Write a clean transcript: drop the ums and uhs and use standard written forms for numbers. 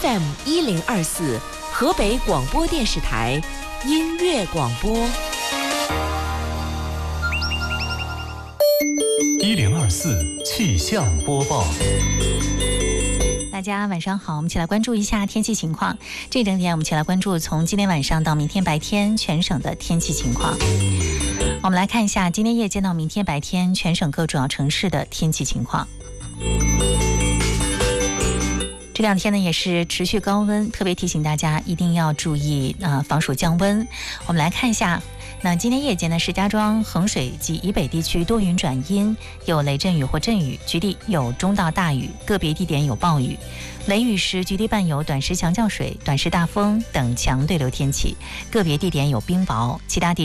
FM1024河北广播电视台音乐广播。 1024气象播报。 大家晚上好，我们一起来关注一下天气情况。这整天我们一起来关注从今天晚上到明天白天全省的天气情况。我们来看一下今天夜间到明天白天全省各主要城市的天气情况。这两天呢也是持续高温，特别提醒大家一定要注意防暑降温。我们来看一下，那今天夜间呢，石家庄、衡水及以北地区多云转阴，有雷阵雨或阵雨，局地有中到大雨，个别地点有暴雨。雷雨时局地伴有短时强降水、短时大风等强对流天气，个别地点有冰雹，其他地